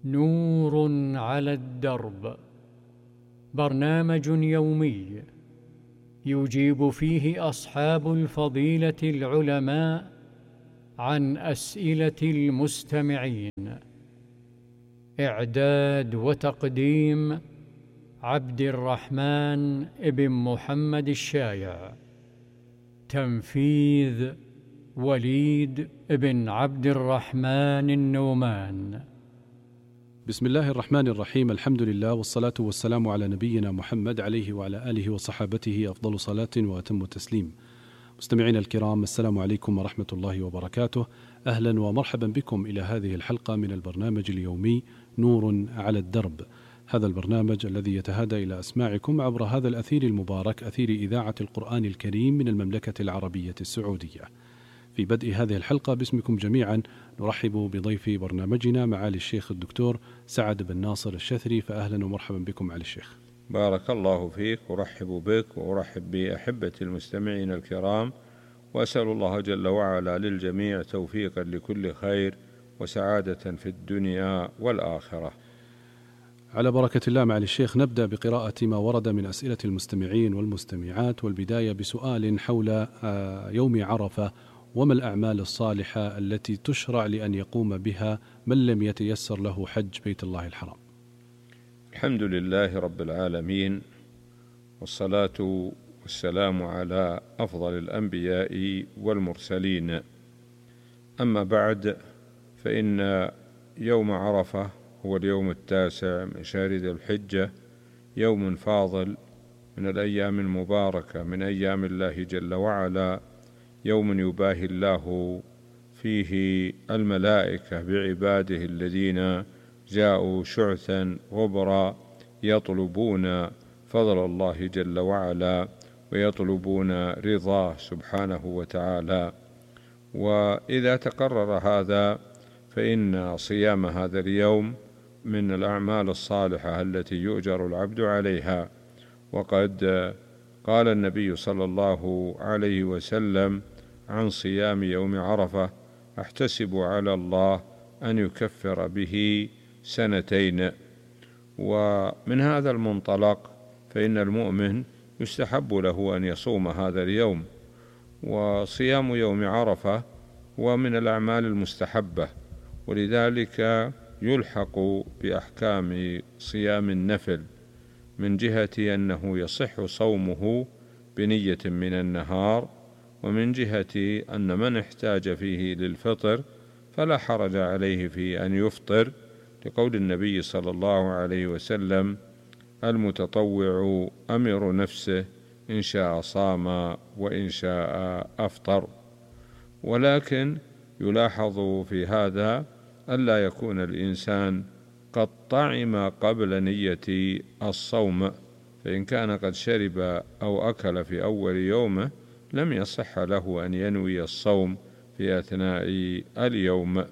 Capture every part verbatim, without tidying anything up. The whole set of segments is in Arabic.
نور على الدرب، برنامج يومي يجيب فيه أصحاب الفضيلة العلماء عن أسئلة المستمعين. إعداد وتقديم عبد الرحمن ابن محمد الشايع. تنفيذ وليد بن عبد الرحمن النومان. بسم الله الرحمن الرحيم. الحمد لله والصلاة والسلام على نبينا محمد عليه وعلى آله وصحابته أفضل صلاة وأتم تسليم. مستمعين الكرام، السلام عليكم ورحمة الله وبركاته. أهلا ومرحبا بكم إلى هذه الحلقة من البرنامج اليومي نور على الدرب. هذا البرنامج الذي يتهادى إلى أسماعكم عبر هذا الأثير المبارك، أثير إذاعة القرآن الكريم من المملكة العربية السعودية. في بدء هذه الحلقة باسمكم جميعا نرحب بضيف برنامجنا معالي الشيخ الدكتور سعد بن ناصر الشثري، فأهلا ومرحبا بكم معالي الشيخ. بارك الله فيك، أرحب بك وأرحب بأحبة المستمعين الكرام، وأسأل الله جل وعلا للجميع توفيقا لكل خير وسعادة في الدنيا والآخرة. على بركة الله معالي الشيخ، نبدأ بقراءة ما ورد من أسئلة المستمعين والمستمعات، والبداية بسؤال حول يوم عرفة، وما الأعمال الصالحة التي تشرع لأن يقوم بها من لم يتيسر له حج بيت الله الحرام؟ الحمد لله رب العالمين، والصلاة والسلام على أفضل الأنبياء والمرسلين. أما بعد، فإن يوم عرفة هو اليوم التاسع من شهر ذي الحجة، يوم فاضل من الأيام المباركة من أيام الله جل وعلا، يوم يباهي الله فيه الملائكة بعباده الذين جاءوا شعثا غبرا يطلبون فضل الله جل وعلا ويطلبون رضاه سبحانه وتعالى. وإذا تقرر هذا فإن صيام هذا اليوم من الأعمال الصالحة التي يؤجر العبد عليها. وقد قال النبي صلى الله عليه وسلم عن صيام يوم عرفة: أحتسب على الله أن يكفر به سنتين. ومن هذا المنطلق فإن المؤمن يستحب له أن يصوم هذا اليوم. وصيام يوم عرفة هو من الأعمال المستحبة، ولذلك يلحق بأحكام صيام النفل، من جهة أنه يصح صومه بنية من النهار، ومن جهة أن من احتاج فيه للفطر فلا حرج عليه في أن يفطر، لقول النبي صلى الله عليه وسلم: المتطوع أمير نفسه، إن شاء صام وإن شاء أفطر. ولكن يلاحظ في هذا ألا يكون الإنسان قد طعم قبل نية الصوم، فإن كان قد شرب أو أكل في أول يومه لم يصح له أن ينوي الصوم في أثناء اليوم.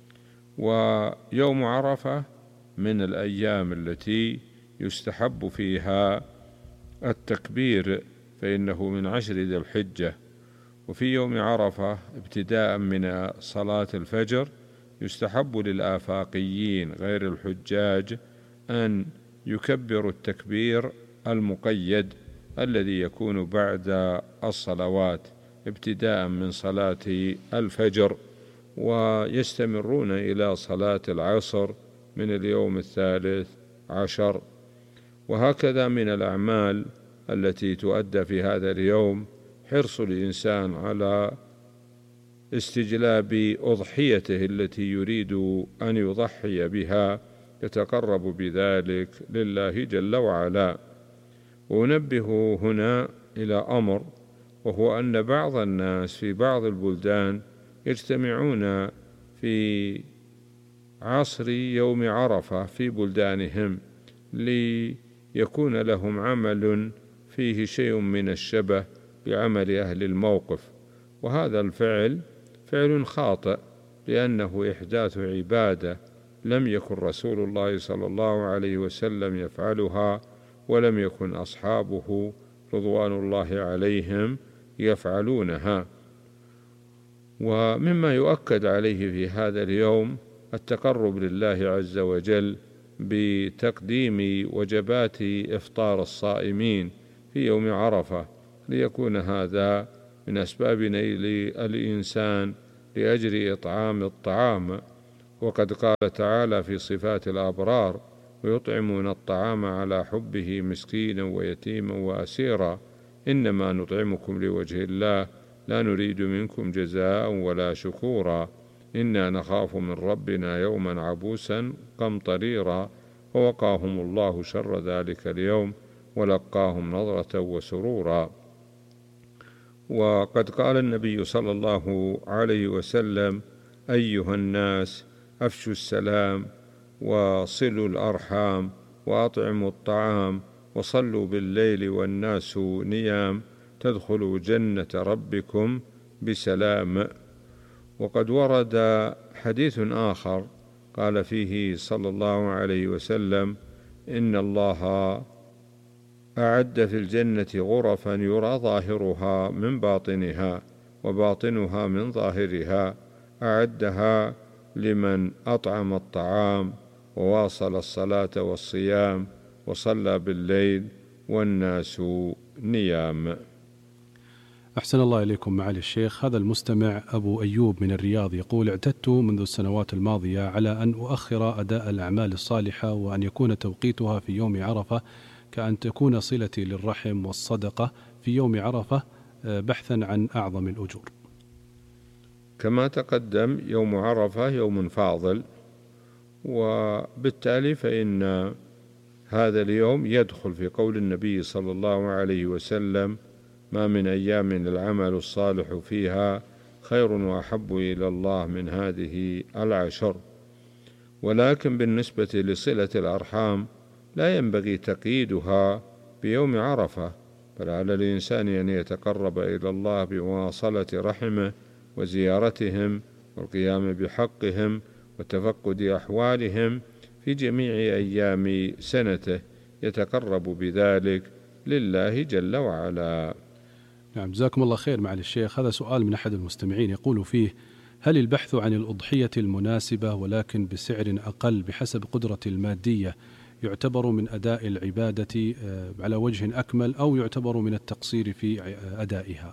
ويوم عرفة من الأيام التي يستحب فيها التكبير، فإنه من عشر ذي الحجة. وفي يوم عرفة ابتداء من صلاة الفجر يستحب للآفاقيين غير الحجاج أن يكبروا التكبير المقيد الذي يكون بعد الصلوات ابتداء من صلاة الفجر، ويستمرون إلى صلاة العصر من اليوم الثالث عشر. وهكذا من الأعمال التي تؤدى في هذا اليوم حرص الإنسان على استجلاب أضحيته التي يريد أن يضحي بها، يتقرب بذلك لله جل وعلا. ونبه هنا إلى أمر، وهو أن بعض الناس في بعض البلدان يجتمعون في عصر يوم عرفة في بلدانهم ليكون لهم عمل فيه شيء من الشبه بعمل أهل الموقف، وهذا الفعل فعل خاطئ، لأنه إحداث عبادة لم يكن رسول الله صلى الله عليه وسلم يفعلها، ولم يكن أصحابه رضوان الله عليهم يفعلونها. ومما يؤكد عليه في هذا اليوم التقرب لله عز وجل بتقديم وجبات إفطار الصائمين في يوم عرفة، ليكون هذا من أسباب نيل الإنسان لأجل إطعام الطعام. وقد قال تعالى في صفات الأبرار: ويطعمون الطعام على حبه مسكينا ويتيما وأسيرا إنما نطعمكم لوجه الله لا نريد منكم جزاء ولا شكورا إنا نخاف من ربنا يوما عبوسا قمطريرا ووقاهم الله شر ذلك اليوم ولقاهم نضرة وسرورا. وقد قال النبي صلى الله عليه وسلم: أيها الناس أفشوا السلام وصلوا الأرحام وأطعموا الطعام وصلوا بالليل والناس نيام تدخلوا جنة ربكم بسلام. وقد ورد حديث آخر قال فيه صلى الله عليه وسلم: إن الله أعد في الجنة غرفا يرى ظاهرها من باطنها وباطنها من ظاهرها أعدها لمن أطعم الطعام وواصل الصلاة والصيام وصلى بالليل والناس نيام. أحسن الله إليكم معالي الشيخ. هذا المستمع أبو أيوب من الرياض يقول: اعتدت منذ السنوات الماضية على أن أؤخر أداء الأعمال الصالحة وأن يكون توقيتها في يوم عرفة، كأن تكون صلتي للرحم والصدقة في يوم عرفة بحثا عن أعظم الأجور. كما تقدم، يوم عرفة يوم فاضل، وبالتالي فإن هذا اليوم يدخل في قول النبي صلى الله عليه وسلم: ما من أيام العمل الصالح فيها خير وأحب إلى الله من هذه العشر. ولكن بالنسبة لصلة الأرحام لا ينبغي تقييدها بيوم عرفة، بل على الإنسان أن يتقرب إلى الله بمواصلة رحمه وزيارتهم والقيام بحقهم وتفقد أحوالهم في جميع أيام سنته، يتقرب بذلك لله جل وعلا. نعم، جزاكم الله خير معالي الشيخ. هذا سؤال من أحد المستمعين يقول فيه: هل البحث عن الأضحية المناسبة ولكن بسعر أقل بحسب قدرة المادية يعتبر من أداء العبادة على وجه أكمل أو يعتبر من التقصير في أدائها؟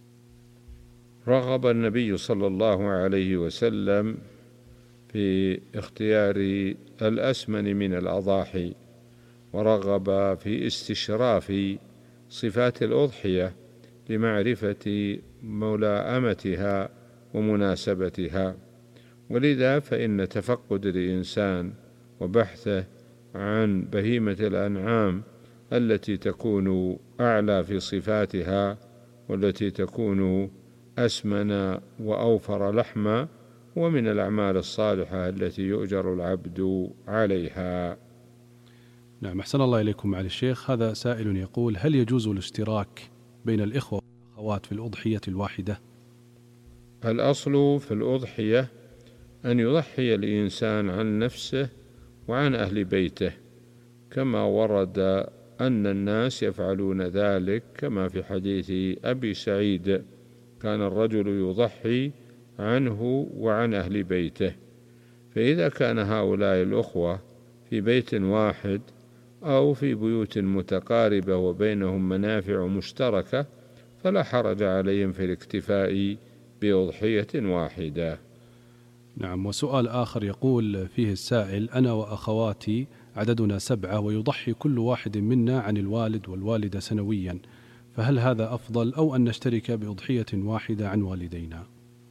رغب النبي صلى الله عليه وسلم في اختيار الأسمن من الأضاحي، ورغب في استشراف صفات الأضحية لمعرفة ملائمتها ومناسبتها. ولذا فإن تفقد الإنسان وبحثه عن بهيمة الأنعام التي تكون أعلى في صفاتها والتي تكون أسمن وأوفر لحما ومن الأعمال الصالحة التي يؤجر العبد عليها. نعم، أحسن الله إليكم معالي الشيخ. هذا سائل يقول: هل يجوز الاشتراك بين الإخوة والأخوات في الأضحية الواحدة؟ الأصل في الأضحية أن يضحي الإنسان عن نفسه وعن أهل بيته، كما ورد أن الناس يفعلون ذلك، كما في حديث أبي سعيد: كان الرجل يضحي عنه وعن أهل بيته. فإذا كان هؤلاء الأخوة في بيت واحد أو في بيوت متقاربة وبينهم منافع مشتركة فلا حرج عليهم في الاكتفاء بأضحية واحدة. نعم. وسؤال آخر يقول فيه السائل: أنا وأخواتي عددنا سبعة ويضحي كل واحد منا عن الوالد والوالدة سنويا، فهل هذا أفضل أو أن نشترك بأضحية واحدة عن والدينا؟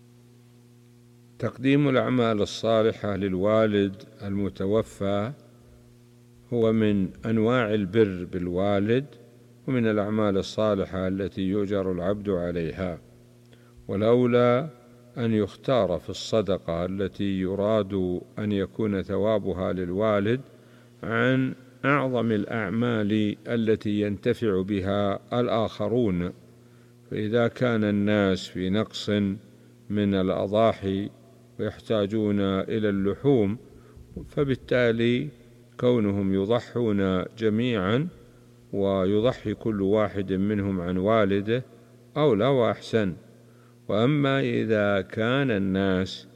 تقديم الأعمال الصالحة للوالد المتوفى هو من أنواع البر بالوالد ومن الأعمال الصالحة التي يؤجر العبد عليها، والأولى أن يختار في الصدقة التي يراد أن يكون ثوابها للوالد عن أعظم الأعمال التي ينتفع بها الآخرون. فإذا كان الناس في نقص من الأضاحي ويحتاجون إلى اللحوم، فبالتالي كونهم يضحون جميعا ويضحي كل واحد منهم عن والده أولى وأحسن. وأما إذا كان الناس في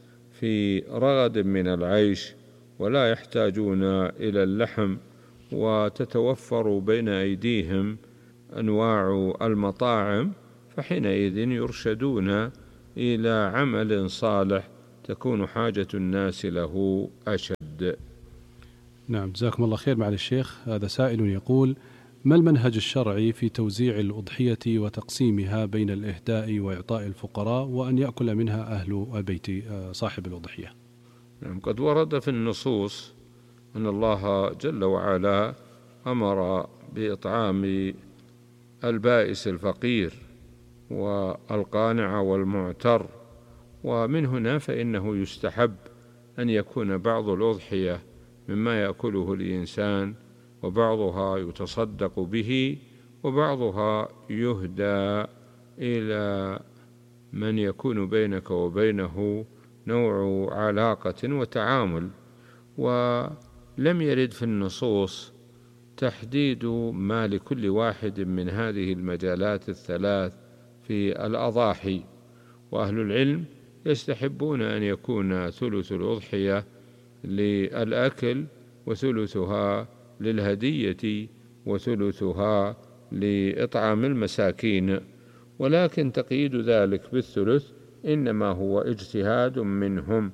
في رغد من العيش ولا يحتاجون إلى اللحم، وتتوفر بين أيديهم أنواع المطاعم، فحينئذ يرشدون إلى عمل صالح تكون حاجة الناس له أشد. نعم، جزاكم الله خير معالي الشيخ. هذا سائل يقول: ما المنهج الشرعي في توزيع الأضحية وتقسيمها بين الإهداء وإعطاء الفقراء وأن يأكل منها أهل البيت صاحب الأضحية؟ نعم، قد ورد في النصوص أن الله جل وعلا أمر بإطعام البائس الفقير والقانع والمعتر، ومن هنا فإنه يستحب أن يكون بعض الأضحية مما يأكله الإنسان، وبعضها يتصدق به، وبعضها يهدى إلى من يكون بينك وبينه نوع علاقة وتعامل. ولم يرد في النصوص تحديد ما لكل واحد من هذه المجالات الثلاث في الأضاحي، وأهل العلم يستحبون أن يكون ثلث الأضحية للأكل، وثلثها للهدية، وثلثها لإطعام المساكين. ولكن تقييد ذلك بالثلث إنما هو اجتهاد منهم،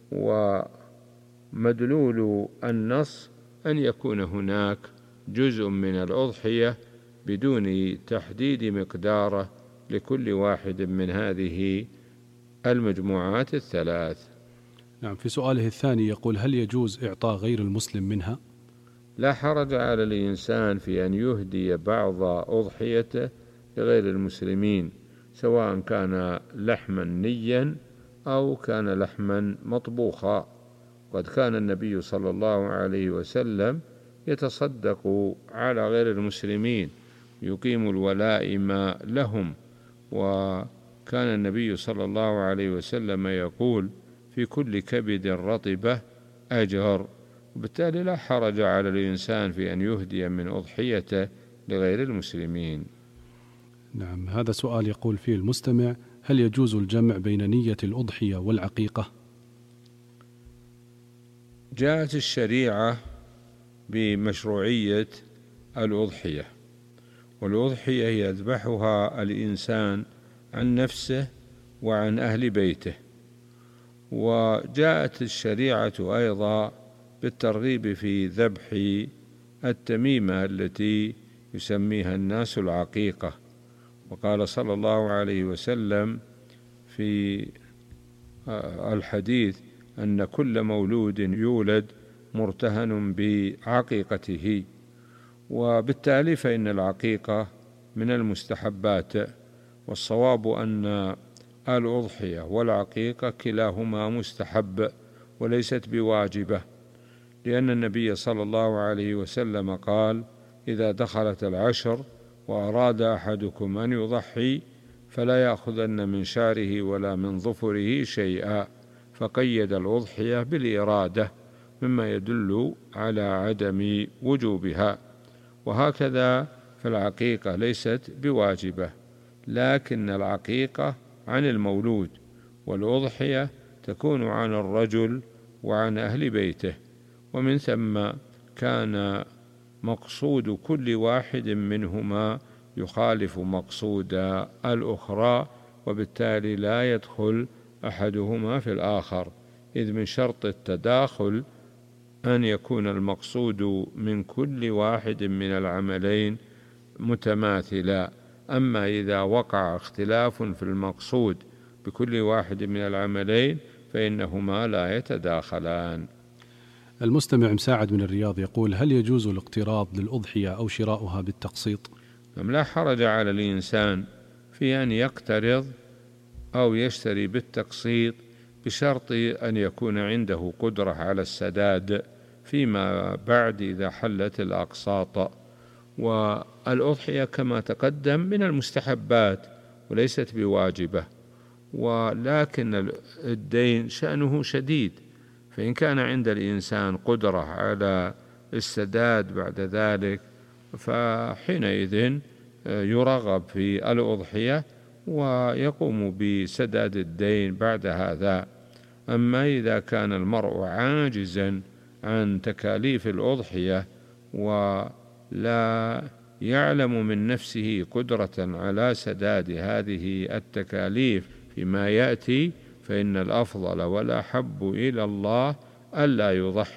ومدلول النص أن يكون هناك جزء من الأضحية بدون تحديد مقداره لكل واحد من هذه المجموعات الثلاث. نعم، في سؤاله الثاني يقول: هل يجوز إعطاء غير المسلم منها؟ لا حرج على الإنسان في أن يهدي بعض أضحيته لغير المسلمين، سواء كان لحما نيا أو كان لحما مطبوخا. قد كان النبي صلى الله عليه وسلم يتصدق على غير المسلمين، يقيم الولائم لهم، وكان النبي صلى الله عليه وسلم يقول: في كل كبد رطبة أجر. وبالتالي لا حرج على الإنسان في أن يهدي من أضحيته لغير المسلمين. نعم، هذا سؤال يقول فيه المستمع: هل يجوز الجمع بين نية الأضحية والعقيقة؟ جاءت الشريعة بمشروعية الأضحية، والأضحية يذبحها الإنسان عن نفسه وعن أهل بيته. وجاءت الشريعة أيضا بالترغيب في ذبح التميمة التي يسميها الناس العقيقة. وقال صلى الله عليه وسلم في الحديث أن كل مولود يولد مرتهن بعقيقته، وبالتالي فإن العقيقة من المستحبات. والصواب أن الأضحية والعقيقة كلاهما مستحب وليست بواجبة، لأن النبي صلى الله عليه وسلم قال: إذا دخلت العشر وأراد أحدكم أن يضحي فلا يأخذن من شعره ولا من ظفره شيئا، فقيد الأضحية بالإرادة مما يدل على عدم وجوبها. وهكذا فالعقيقة ليست بواجبة، لكن العقيقة عن المولود، والأضحية تكون عن الرجل وعن أهل بيته. ومن ثم كان مقصود كل واحد منهما يخالف مقصود الأخرى، وبالتالي لا يدخل أحدهما في الآخر، إذ من شرط التداخل أن يكون المقصود من كل واحد من العملين متماثلا. أما إذا وقع اختلاف في المقصود بكل واحد من العملين فإنهما لا يتداخلان. المستمع مساعد من الرياض يقول: هل يجوز الاقتراض للأضحية أو شراؤها بالتقسيط؟ لا حرج على الإنسان في أن يقترض أو يشتري بالتقسيط، بشرط أن يكون عنده قدرة على السداد فيما بعد إذا حلت الأقساط. والأضحية كما تقدم من المستحبات وليست بواجبة، ولكن الدين شأنه شديد، فإن كان عند الإنسان قدرة على السداد بعد ذلك فحينئذ يرغب في الأضحية ويقوم بسداد الدين بعد هذا. أما إذا كان المرء عاجزا عن تكاليف الأضحية ولا يعلم من نفسه قدرة على سداد هذه التكاليف فيما يأتي، فإن الأفضل والأحب إلى الله ألا يضحي